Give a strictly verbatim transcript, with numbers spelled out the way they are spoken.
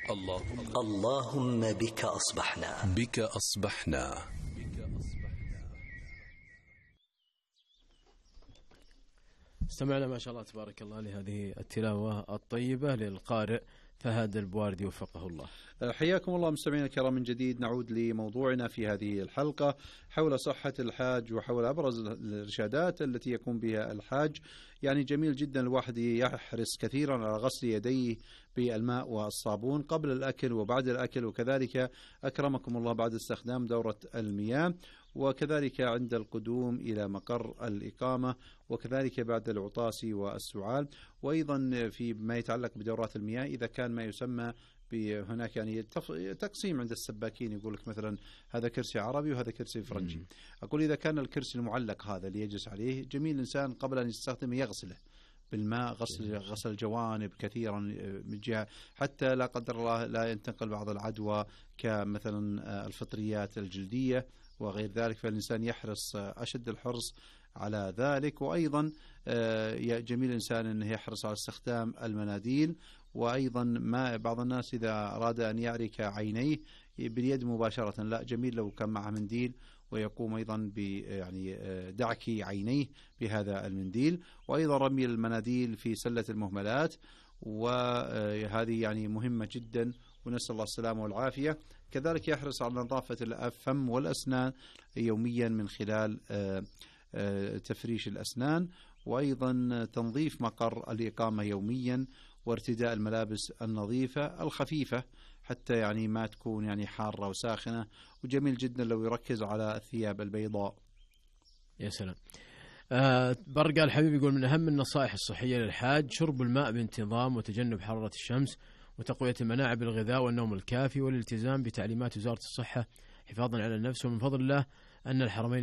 اللهم اللهم بك أصبحنا بك أصبحنا. استمعنا ما شاء الله تبارك الله لهذه التلاوة الطيبة للقارئ فهد البواردي وفقه الله. حياكم الله مستمعينا الكرام من جديد. نعود لموضوعنا في هذه الحلقة حول صحة الحاج وحول أبرز الإرشادات التي يقوم بها الحاج. يعني جميل جدا الواحد يحرص كثيرا على غسل يديه بالماء والصابون قبل الأكل وبعد الأكل، وكذلك أكرمكم الله بعد استخدام دورة المياه، وكذلك عند القدوم إلى مقر الإقامة، وكذلك بعد العطاس والسعال. وأيضا في ما يتعلق بدورات المياه إذا كان ما يسمى هناك يعني تقسيم عند السباكين، يقول لك مثلا هذا كرسي عربي وهذا كرسي فرنجي. أقول إذا كان الكرسي المعلق هذا اللي يجلس عليه، جميل الإنسان قبل أن يستخدمه يغسله بالماء، غسل غسل الجوانب كثيرا من جهة حتى لا قدر الله لا ينتقل بعض العدوى كمثلا الفطريات الجلدية وغير ذلك، فالإنسان يحرص أشد الحرص على ذلك. وأيضا جميل الإنسان أنه يحرص على استخدام المناديل. وأيضا ما بعض الناس إذا أراد أن يعرك عينيه باليد مباشرة، لا، جميل لو كان معه منديل ويقوم أيضا ب يعني دعك عينيه بهذا المنديل. وأيضا رمي المناديل في سلة المهملات، وهذه يعني مهمة جدا ونسأل الله السلامة والعافية. كذلك يحرص على نظافة الفم والأسنان يوميا من خلال تفريش الأسنان، وأيضا تنظيف مقر الإقامة يوميا، وارتداء الملابس النظيفة الخفيفة حتى يعني ما تكون يعني حارة وساخنة. وجميل جدا لو يركز على الثياب البيضاء. يا سلام. آه برقال الحبيب يقول من أهم النصائح الصحية للحاج شرب الماء بانتظام وتجنب حرارة الشمس وتقوية المناعة بالغذاء والنوم الكافي والالتزام بتعليمات وزارة الصحة حفاظا على النفس. ومن فضل الله أن الحرمين